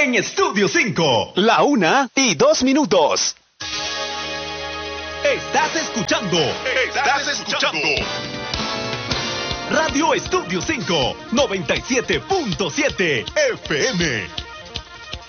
en Estudio 5. 1:02. Estás escuchando Radio Estudio 5, 97.7 FM.